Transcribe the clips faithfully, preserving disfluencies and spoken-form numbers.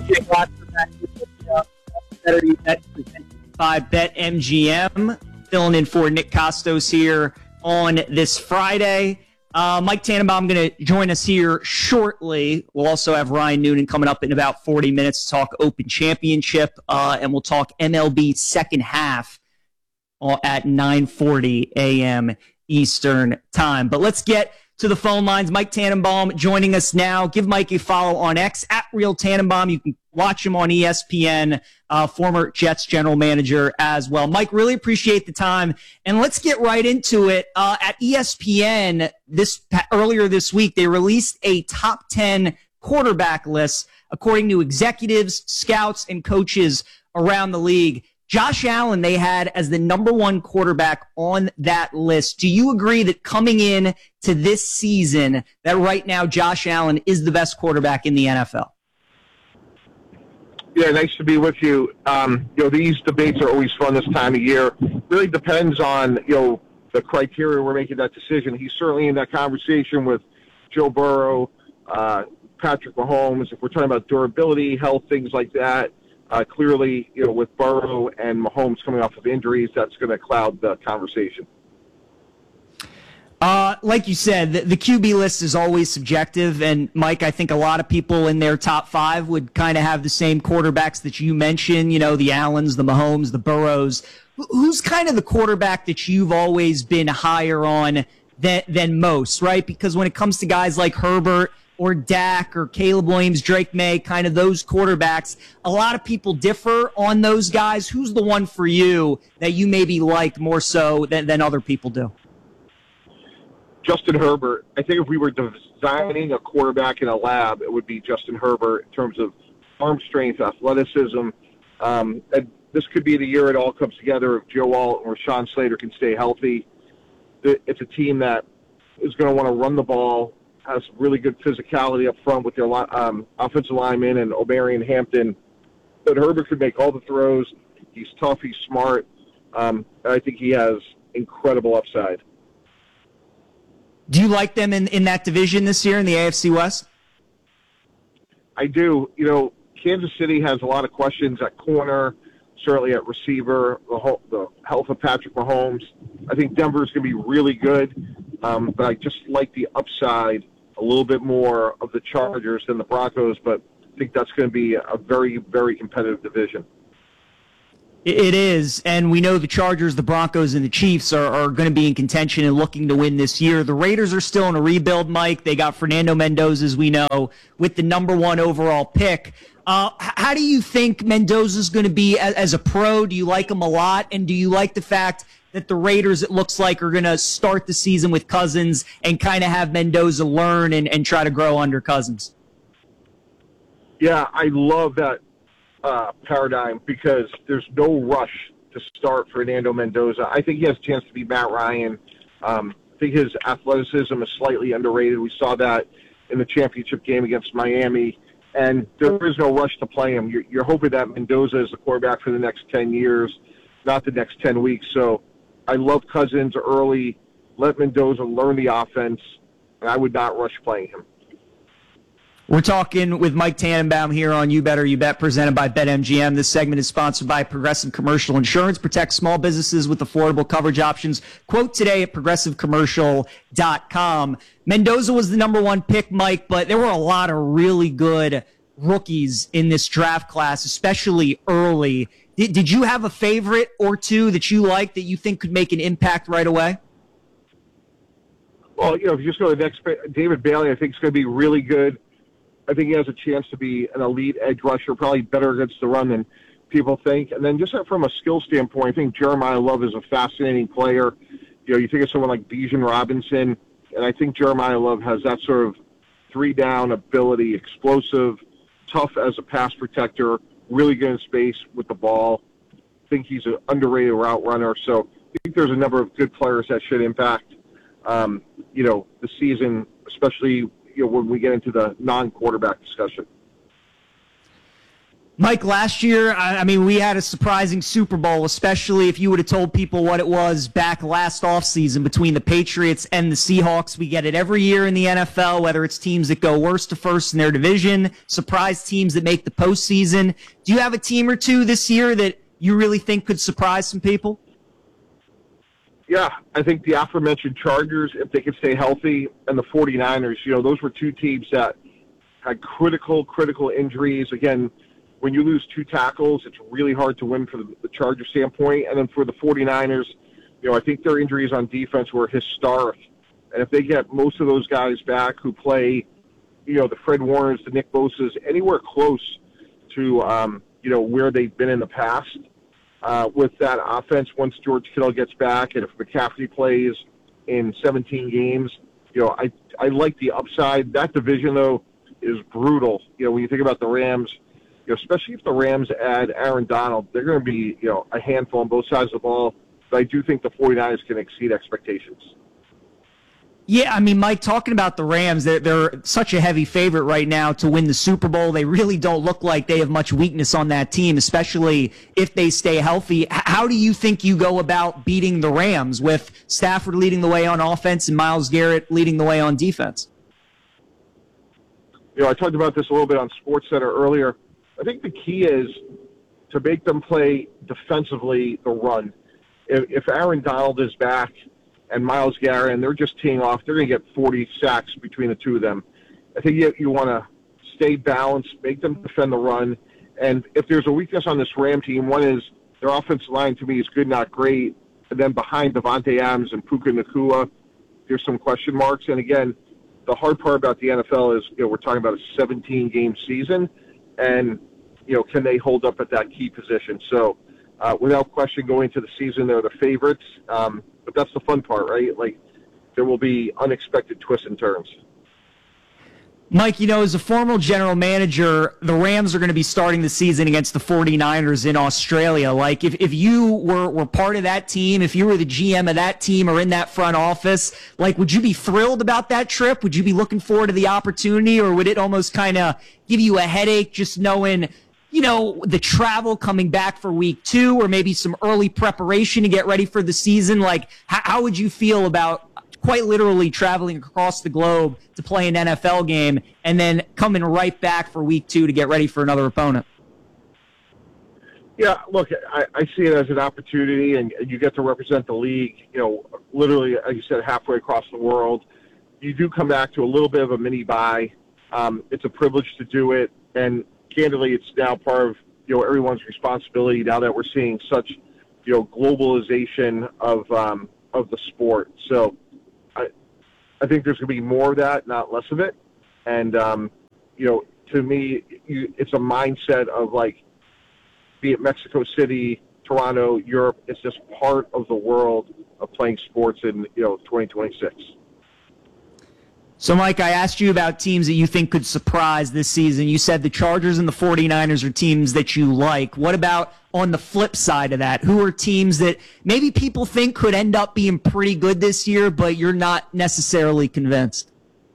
Jay Watson back with uh, Better You Bet presented by BetMGM. Filling in for Nick Costos here on this Friday. Uh, Mike Tannenbaum going to join us here shortly. We'll also have Ryan Noonan coming up in about forty minutes to talk Open Championship, uh, and we'll talk M L B second half at nine forty a.m. Eastern Time. But let's get to the phone lines. Mike Tannenbaum joining us now. Give Mike a follow on X, at Real Tannenbaum. You can watch him on E S P N, uh, former Jets general manager as well. Mike, really appreciate the time. And let's get right into it. Uh, at E S P N this earlier this week, they released a top ten quarterback list according to executives, scouts, and coaches around the league. Josh Allen, they had as the number one quarterback on that list. Do you agree that coming in to this season, that right now Josh Allen is the best quarterback in the N F L? Yeah, nice to be with you. Um, you know, these debates are always fun this time of year. Really depends on, you know, the criteria we're making that decision. He's certainly in that conversation with Joe Burrow, uh, Patrick Mahomes. If we're talking about durability, health, things like that. Uh, clearly, you know, with Burrow and Mahomes coming off of injuries, that's going to cloud the conversation. Uh, like you said, the, the Q B list is always subjective. And, Mike, I think a lot of people in their top five would kind of have the same quarterbacks that you mentioned, you know, the Allens, the Mahomes, the Burrows. Who's kind of the quarterback that you've always been higher on than, than most, right? Because when it comes to guys like Herbert or Dak or Caleb Williams, Drake May, kind of those quarterbacks, a lot of people differ on those guys. Who's the one for you that you maybe like more so than, than other people do? Justin Herbert. I think if we were designing a quarterback in a lab, it would be Justin Herbert in terms of arm strength, athleticism. Um, and this could be the year it all comes together if Joe Alt or Rashawn Slater can stay healthy. It's a team that is going to want to run the ball, has really good physicality up front with their um, offensive linemen and O'Barry and Hampton. But Herbert could make all the throws. He's tough. He's smart. Um, I think he has incredible upside. Do you like them in, in that division this year in the A F C West? I do. You know, Kansas City has a lot of questions at corner, certainly at receiver, the, whole, the health of Patrick Mahomes. I think Denver's going to be really good, um, but I just like the upside a little bit more of the Chargers than the Broncos, but I think that's going to be a very, very competitive division. It is, and we know the Chargers, the Broncos, and the Chiefs are, are going to be in contention and looking to win this year. The Raiders are still in a rebuild, Mike. They got Fernando Mendoza, as we know, with the number one overall pick. Uh, how do you think Mendoza's going to be as, as a pro? Do you like him a lot? And do you like the fact that the Raiders, it looks like, are going to start the season with Cousins and kind of have Mendoza learn and, and try to grow under Cousins? Yeah, I love that uh, paradigm because there's no rush to start Fernando Mendoza. I think he has a chance to be Matt Ryan. Um, I think his athleticism is slightly underrated. We saw that in the championship game against Miami, and there is no rush to play him. You're, you're hoping that Mendoza is the quarterback for the next ten years, not the next ten weeks. So I love Cousins early. Let Mendoza learn the offense, and I would not rush playing him. We're talking with Mike Tannenbaum here on You Better You Bet, presented by BetMGM. This segment is sponsored by Progressive Commercial Insurance. Protect small businesses with affordable coverage options. Quote today at progressive commercial dot com. Mendoza was the number one pick, Mike, but there were a lot of really good rookies in this draft class, especially early. Did, did you have a favorite or two that you liked that you think could make an impact right away? Well, you know, if you just go to the next, David Bailey, I think is going to be really good. I think he has a chance to be an elite edge rusher, probably better against the run than people think. And then just from a skill standpoint, I think Jeremiah Love is a fascinating player. You know, you think of someone like Bijan Robinson, and I think Jeremiah Love has that sort of three-down ability, explosive, tough as a pass protector, really good in space with the ball. I think he's an underrated route runner. So I think there's a number of good players that should impact, um, you know, the season, especially – you know, when we get into the non-quarterback discussion. Mike, last year, I, I mean, we had a surprising Super Bowl, especially if you would have told people what it was back last offseason between the Patriots and the Seahawks. We get it every year in the N F L, whether it's teams that go worst to first in their division, surprise teams that make the postseason. Do you have a team or two this year that you really think could surprise some people? Yeah, I think the aforementioned Chargers, if they could stay healthy, and the 49ers, you know, those were two teams that had critical, critical injuries. Again, when you lose two tackles, it's really hard to win for the, the Charger standpoint. And then for the 49ers, you know, I think their injuries on defense were historic. And if they get most of those guys back who play, you know, the Fred Warners, the Nick Bosas, anywhere close to, um, you know, where they've been in the past uh, with that offense, once George Kittle gets back, and if McCaffrey plays in seventeen games, you know, I, I like the upside. That division, though, is brutal. You know, when you think about the Rams, you know, especially if the Rams add Aaron Donald, they're going to be, you know, a handful on both sides of the ball. But I do think the 49ers can exceed expectations. Yeah, I mean, Mike, talking about the Rams, they're, they're such a heavy favorite right now to win the Super Bowl. They really don't look like they have much weakness on that team, especially if they stay healthy. H- how do you think you go about beating the Rams with Stafford leading the way on offense and Myles Garrett leading the way on defense? You know, I talked about this a little bit on SportsCenter earlier. I think the key is to make them play defensively the run. If, if Aaron Donald is back and Myles Garrett, and they're just teeing off, they're going to get forty sacks between the two of them. I think you, you want to stay balanced, make them defend the run. And if there's a weakness on this Ram team, one is their offensive line to me is good, not great. And then behind Devontae Adams and Puka Nacua, there's some question marks. And again, the hard part about the N F L is, you know, we're talking about a seventeen-game season, and, you know, can they hold up at that key position? So, uh, without question, going into the season, they're the favorites. Um, but that's the fun part, right? Like, there will be unexpected twists and turns. Mike, you know, as a former general manager, the Rams are going to be starting the season against the 49ers in Australia. Like, if, if you were, were part of that team, if you were the G M of that team or in that front office, like, would you be thrilled about that trip? Would you be looking forward to the opportunity, or would it almost kind of give you a headache just knowing, you know, the travel coming back for week two, or maybe some early preparation to get ready for the season? Like, how, how would you feel about quite literally traveling across the globe to play an N F L game and then coming right back for week two to get ready for another opponent? Yeah, look, I, I see it as an opportunity, and you get to represent the league, you know, literally, as you said, halfway across the world. You do come back to a little bit of a mini bye. Um, it's a privilege to do it, and candidly, it's now part of, you know, everyone's responsibility now that we're seeing such, you know, globalization of um, of the sport. So I, I think there's going to be more of that, not less of it. And, um, you know, to me, you, it's a mindset of, like, be it Mexico City, Toronto, Europe, it's just part of the world of playing sports in, you know, twenty twenty-six. So, Mike, I asked you about teams that you think could surprise this season. You said the Chargers and the 49ers are teams that you like. What about on the flip side of that? Who are teams that maybe people think could end up being pretty good this year, but you're not necessarily convinced?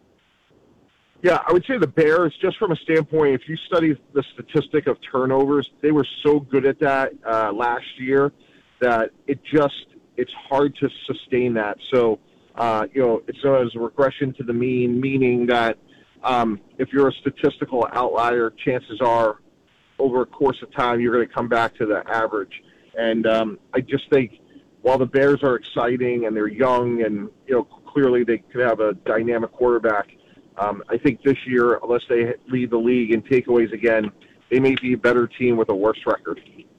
Yeah, I would say the Bears, just from a standpoint, if you study the statistic of turnovers, they were so good at that uh, last year that it just, it's hard to sustain that. So, Uh, you know, it's known as a regression to the mean, meaning that um, if you're a statistical outlier, chances are over a course of time you're going to come back to the average. And um, I just think while the Bears are exciting and they're young and, you know, clearly they could have a dynamic quarterback, um, I think this year, unless they lead the league in takeaways again, they may be a better team with a worse record.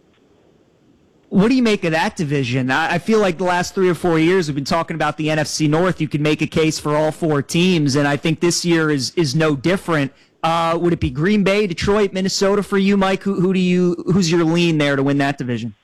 What do you make of that division? I feel like the last three or four years we've been talking about the N F C North. You can make a case for all four teams, and I think this year is is no different. Uh, would it be Green Bay, Detroit, Minnesota for you, Mike? Who, who do you? Who's your lean there to win that division?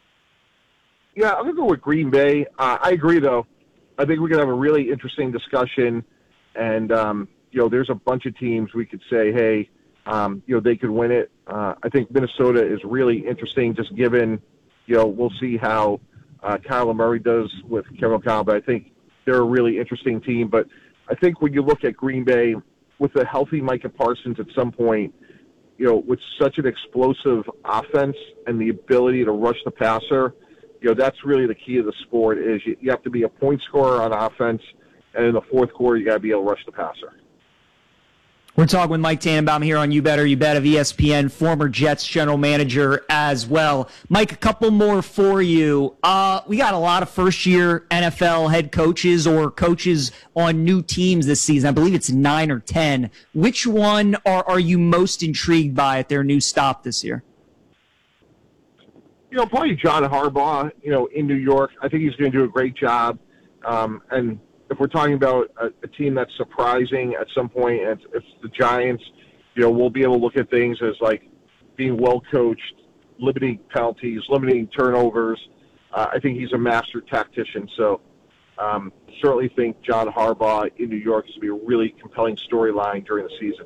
Yeah, I'm gonna go with Green Bay. Uh, I agree, though. I think we're gonna have a really interesting discussion, and um, you know, there's a bunch of teams we could say, hey, um, you know, they could win it. Uh, I think Minnesota is really interesting, just given. You know, we'll see how uh, Kyler Murray does with Kevin O'Connell, but I think they're a really interesting team. But I think when you look at Green Bay, with a healthy Micah Parsons at some point, you know, with such an explosive offense and the ability to rush the passer, you know, that's really the key of the sport is you, you have to be a point scorer on offense, and in the fourth quarter, you got to be able to rush the passer. We're talking with Mike Tannenbaum here on You Better, You Bet of E S P N, former Jets general manager as well. Mike, a couple more for you. Uh, we got a lot of first-year N F L head coaches or coaches on new teams this season. I believe it's nine or ten. Which one are, are you most intrigued by at their new stop this year? You know, probably John Harbaugh, you know, in New York. I think he's going to do a great job. Um, and if we're talking about a, a team that's surprising at some point, and it's, it's the Giants, you know, we'll be able to look at things as like being well coached, limiting penalties, limiting turnovers. Uh, I think he's a master tactician. So um, certainly think John Harbaugh in New York is going to be a really compelling storyline during the season.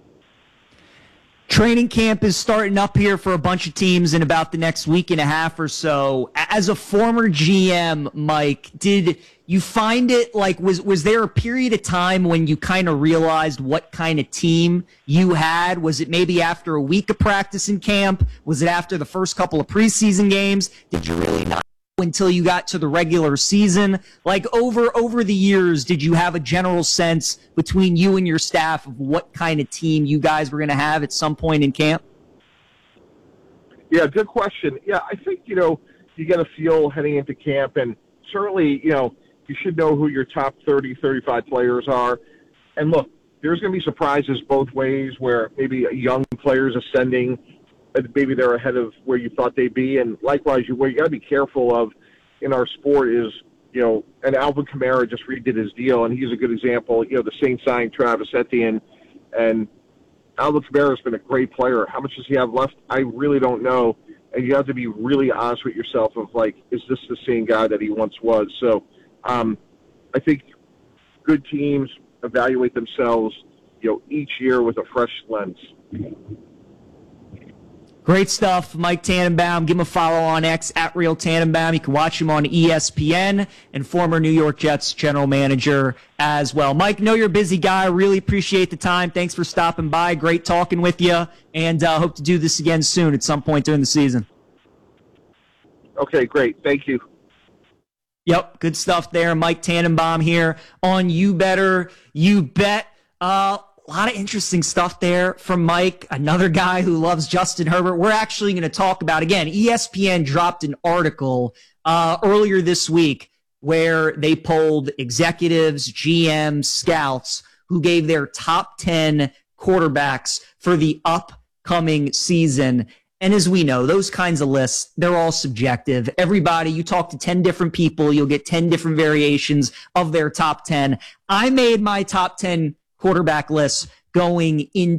Training camp is starting up here for a bunch of teams in about the next week and a half or so. As a former G M, Mike, did you find it like, was was there a period of time when you kind of realized what kind of team you had? Was it maybe after a week of practice in camp? Was it after the first couple of preseason games? Did you really not until you got to the regular season? Like over over the years, did you have a general sense between you and your staff of what kind of team you guys were going to have at some point in camp? Yeah, good question. Yeah, I think, you know, you get a feel heading into camp, and certainly, you know, you should know who your top thirty, thirty-five players are. And look, there's going to be surprises both ways where maybe a young player's ascending, maybe they're ahead of where you thought they'd be. And likewise, you, what you got to be careful of in our sport is, you know, and Alvin Kamara just redid his deal, and he's a good example. You know, the Saints signed Travis Etienne, and Alvin Kamara has been a great player. How much does he have left? I really don't know. And you have to be really honest with yourself of, like, is this the same guy that he once was? So um, I think good teams evaluate themselves, you know, each year with a fresh lens. Great stuff, Mike Tannenbaum. Give him a follow on X, at Real Tannenbaum. You can watch him on E S P N, and former New York Jets general manager as well. Mike, know you're a busy guy. Really appreciate the time. Thanks for stopping by. Great talking with you, and uh, hope to do this again soon at some point during the season. Okay, great. Thank you. Yep, good stuff there. Mike Tannenbaum here on You Better, You Bet. Uh, A lot of interesting stuff there from Mike, another guy who loves Justin Herbert. We're actually going to talk about, again, E S P N dropped an article uh, earlier this week where they polled executives, G Ms, scouts, who gave their top ten quarterbacks for the upcoming season. And as we know, those kinds of lists, they're all subjective. Everybody, you talk to ten different people, you'll get ten different variations of their top ten. I made my top ten quarterback lists going in